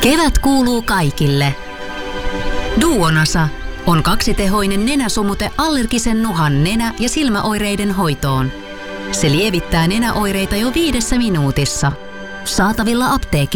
Kevät kuuluu kaikille. Duonasa on kaksitehoinen nenäsumute allergisen nuhan nenä- ja silmäoireiden hoitoon. Se lievittää nenäoireita jo 5 minuutissa. Saatavilla apteekissa.